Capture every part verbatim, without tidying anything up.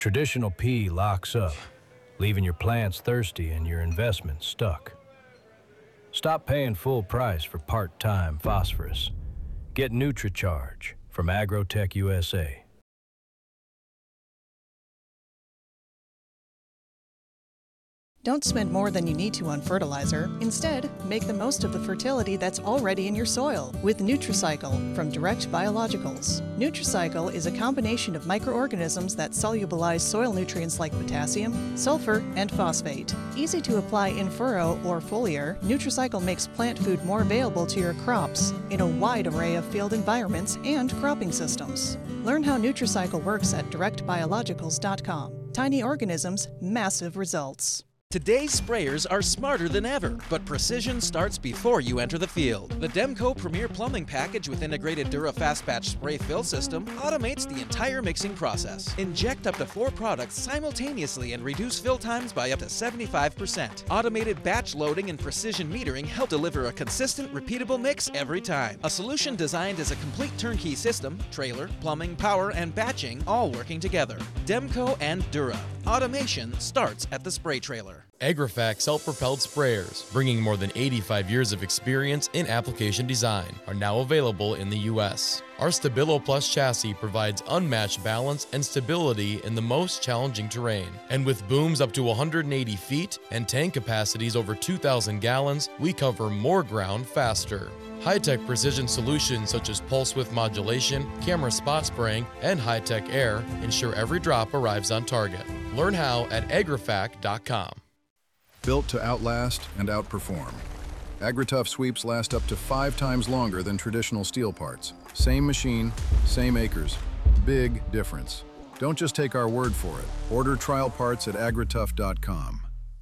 Traditional P locks up, leaving your plants thirsty and your investment stuck. Stop paying full price for part-time phosphorus. Get NutriCharge from Agrotech U S A. Don't spend more than you need to on fertilizer. Instead, make the most of the fertility that's already in your soil with Nutricycle from Direct Biologicals. Nutricycle is a combination of microorganisms that solubilize soil nutrients like potassium, sulfur, and phosphate. Easy to apply in furrow or foliar, Nutricycle makes plant food more available to your crops in a wide array of field environments and cropping systems. Learn how Nutricycle works at direct biologicals dot com. Tiny organisms, massive results. Today's sprayers are smarter than ever, but precision starts before you enter the field. The Demco Premier Plumbing Package with integrated Dura Fast Batch Spray Fill System automates the entire mixing process. Inject up to four products simultaneously and reduce fill times by up to seventy-five percent. Automated batch loading and precision metering help deliver a consistent, repeatable mix every time. A solution designed as a complete turnkey system, trailer, plumbing, power, and batching all working together. Demco and Dura. Automation starts at the spray trailer. Agrifac self-propelled sprayers, bringing more than eighty-five years of experience in application design, are now available in the U S. Our Stabilo Plus chassis provides unmatched balance and stability in the most challenging terrain. And with booms up to one hundred eighty feet and tank capacities over two thousand gallons, we cover more ground faster. High-tech precision solutions such as pulse width modulation, camera spot spraying, and high-tech air ensure every drop arrives on target. Learn how at agrifac dot com. Built to outlast and outperform. AgriTough sweeps last up to five times longer than traditional steel parts. Same machine, same acres. Big difference. Don't just take our word for it. Order trial parts at agritough dot com.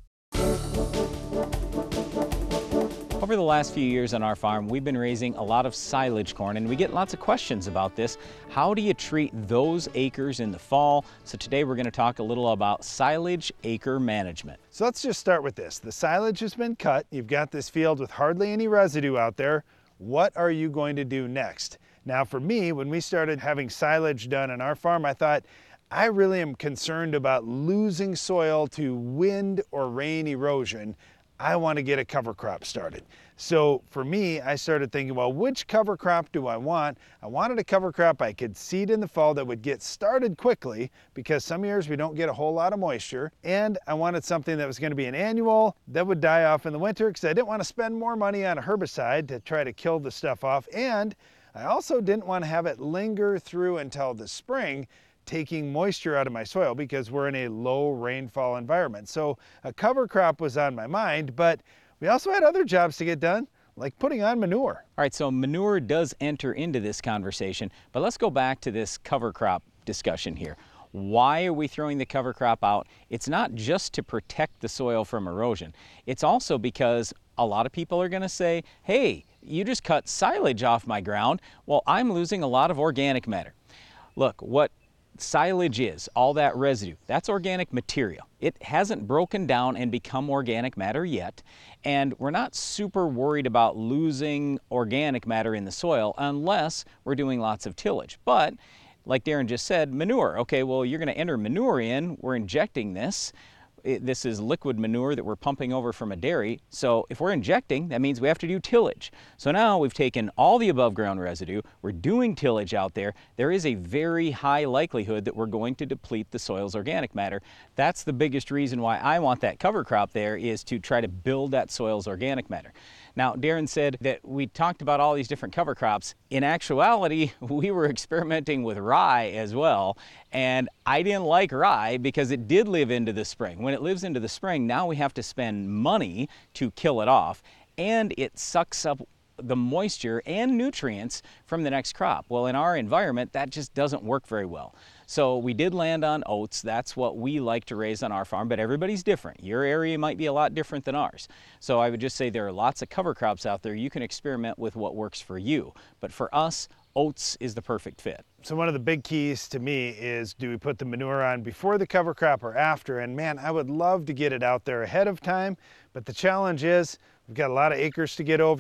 Over the last few years on our farm, we've been raising a lot of silage corn, and we get lots of questions about this. How do you treat those acres in the fall? So today we're going to talk a little about silage acre management. So let's just start with this. The silage has been cut. You've got this field with hardly any residue out there. What are you going to do next? Now for me, when we started having silage done on our farm, I thought, I really am concerned about losing soil to wind or rain erosion. I want to get a cover crop started. So for me, I started thinking, well, which cover crop do I want? I wanted a cover crop I could seed in the fall that would get started quickly, because some years we don't get a whole lot of moisture. And I wanted something that was going to be an annual that would die off in the winter, because I didn't want to spend more money on a herbicide to try to kill the stuff off. And I also didn't want to have it linger through until the spring, taking moisture out of my soil, because we're in a low rainfall environment. So a cover crop was on my mind, but we also had other jobs to get done, like putting on manure. All right, so manure does enter into this conversation, but let's go back to this cover crop discussion here. Why are we throwing the cover crop out? It's not just to protect the soil from erosion. It's also because a lot of people are going to say, hey, you just cut silage off my ground. Well, I'm losing a lot of organic matter. Look, what silage is, all that residue, that's organic material. It hasn't broken down and become organic matter yet, and we're not super worried about losing organic matter in the soil unless we're doing lots of tillage. But like Darren just said, manure. Okay, well, you're going to enter manure in. We're injecting this. It, this is liquid manure that we're pumping over from a dairy. So if we're injecting, that means we have to do tillage. So now we've taken all the above ground residue, we're doing tillage out there. There is a very high likelihood that we're going to deplete the soil's organic matter. That's the biggest reason why I want that cover crop there, is to try to build that soil's organic matter. Now, Darren said that we talked about all these different cover crops. In actuality, we were experimenting with rye as well, and I didn't like rye because it did live into the spring. When it lives into the spring, now we have to spend money to kill it off, and it sucks up the moisture and nutrients from the next crop. Well, in our environment, that just doesn't work very well. So we did land on oats. That's what we like to raise on our farm, but everybody's different. Your area might be a lot different than ours. So I would just say there are lots of cover crops out there. You can experiment with what works for you. But for us, oats is the perfect fit. So one of the big keys to me is, do we put the manure on before the cover crop or after? And man, I would love to get it out there ahead of time, but the challenge is we've got a lot of acres to get over.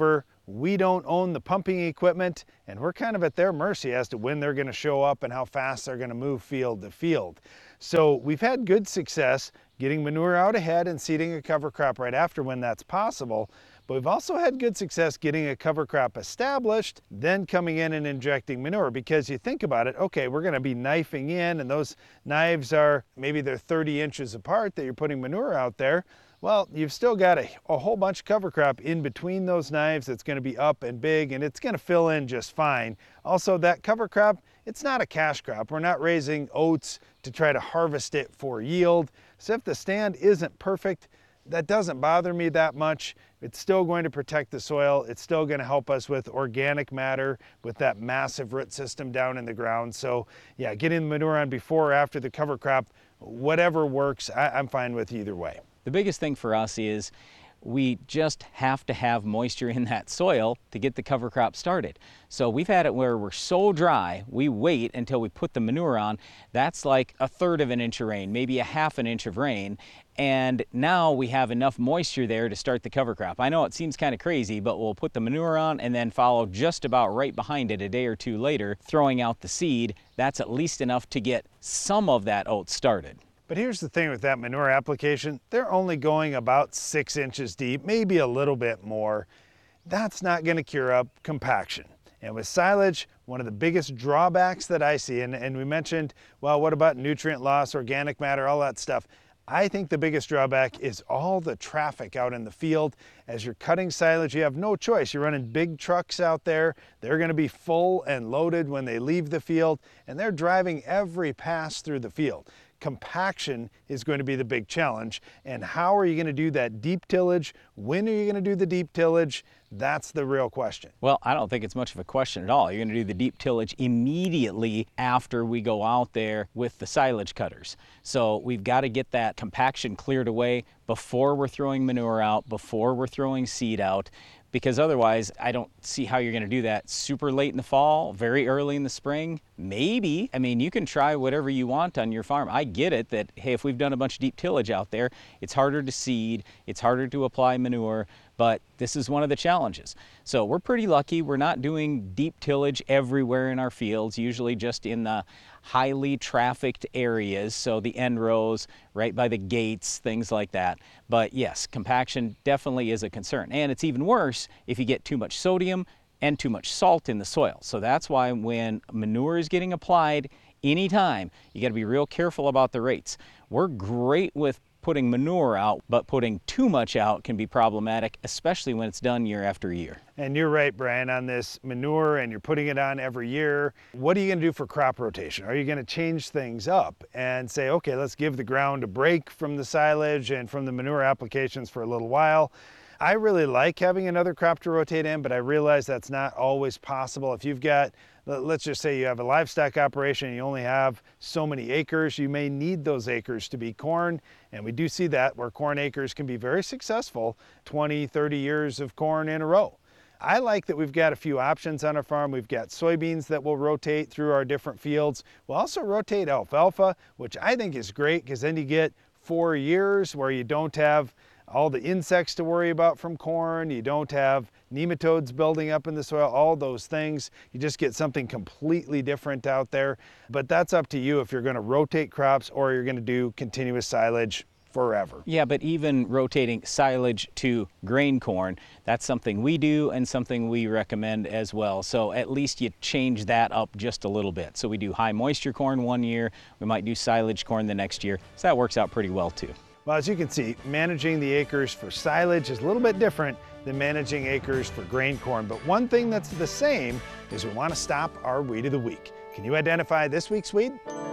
We don't own the pumping equipment, and we're kind of at their mercy as to when they're going to show up and how fast they're going to move field to field. So we've had good success getting manure out ahead and seeding a cover crop right after when that's possible. But we've also had good success getting a cover crop established, then coming in and injecting manure, because you think about it, okay, we're going to be knifing in, and those knives are, maybe they're thirty inches apart that you're putting manure out there. Well, you've still got a, a whole bunch of cover crop in between those knives that's going to be up and big, and it's going to fill in just fine. Also, that cover crop, it's not a cash crop. We're not raising oats to try to harvest it for yield. So if the stand isn't perfect, that doesn't bother me that much. It's still going to protect the soil. It's still going to help us with organic matter with that massive root system down in the ground. So yeah, getting the manure on before or after the cover crop, whatever works, I, I'm fine with either way. The biggest thing for us is we just have to have moisture in that soil to get the cover crop started. So we've had it where we're so dry, we wait until we put the manure on. That's like a third of an inch of rain, maybe a half an inch of rain. And now we have enough moisture there to start the cover crop. I know it seems kind of crazy, but we'll put the manure on and then follow just about right behind it a day or two later, throwing out the seed. That's at least enough to get some of that oat started. But here's the thing with that manure application, they're only going about six inches deep, maybe a little bit more. That's not going to cure up compaction. And with silage, one of the biggest drawbacks that I see, and, and we mentioned, well, what about nutrient loss, organic matter, all that stuff? I think the biggest drawback is all the traffic out in the field. As you're cutting silage, you have no choice. You're running big trucks out there. They're going to be full and loaded when they leave the field, and they're driving every pass through the field. Compaction is going to be the big challenge. And how are you going to do that deep tillage? When are you going to do the deep tillage? That's the real question. Well, I don't think it's much of a question at all. You're going to do the deep tillage immediately after we go out there with the silage cutters. So we've got to get that compaction cleared away before we're throwing manure out, before we're throwing seed out, because otherwise I don't see how you're going to do that super late in the fall, very early in the spring. Maybe. I mean, you can try whatever you want on your farm. I get it that, hey, if we've done a bunch of deep tillage out there, it's harder to seed, it's harder to apply manure, but this is one of the challenges. So we're pretty lucky. We're not doing deep tillage everywhere in our fields, usually just in the highly trafficked areas, so the end rows, right by the gates, things like that. But yes, compaction definitely is a concern. And it's even worse if you get too much sodium and too much salt in the soil. So that's why when manure is getting applied anytime, you got to be real careful about the rates. We're great with putting manure out, but putting too much out can be problematic, especially when it's done year after year. And you're right, Brian, on this manure, and you're putting it on every year. What are you going to do for crop rotation? Are you going to change things up and say, okay, let's give the ground a break from the silage and from the manure applications for a little while? I really like having another crop to rotate in, but I realize that's not always possible. If you've got, let's just say you have a livestock operation and you only have so many acres, you may need those acres to be corn. And we do see that where corn acres can be very successful, twenty, thirty years of corn in a row. I like that we've got a few options on our farm. We've got soybeans that will rotate through our different fields. We'll also rotate alfalfa, which I think is great because then you get four years where you don't have all the insects to worry about from corn, you don't have nematodes building up in the soil, all those things. You just get something completely different out there. But that's up to you if you're going to rotate crops or you're going to do continuous silage forever. Yeah, but even rotating silage to grain corn, that's something we do and something we recommend as well. So at least you change that up just a little bit. So we do high moisture corn one year, we might do silage corn the next year. So that works out pretty well too. Well, as you can see, managing the acres for silage is a little bit different than managing acres for grain corn. But one thing that's the same is we want to stop our weed of the week. Can you identify this week's weed?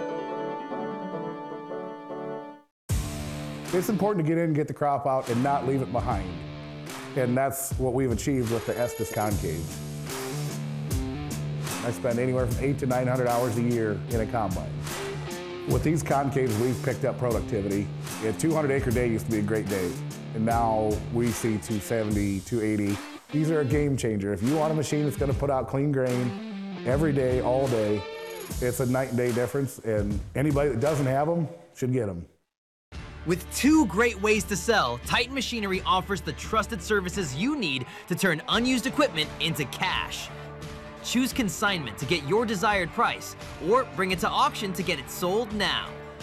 It's important to get in and get the crop out and not leave it behind. And that's what we've achieved with the Estes concaves. I spend anywhere from eight to nine hundred hours a year in a combine. With these concaves, we've picked up productivity. A two hundred acre day used to be a great day. And now we see two seventy, two eighty. These are a game changer. If you want a machine that's gonna put out clean grain every day, all day, it's a night and day difference. And anybody that doesn't have them should get them. With two great ways to sell, Titan Machinery offers the trusted services you need to turn unused equipment into cash. Choose consignment to get your desired price, or bring it to auction to get it sold now.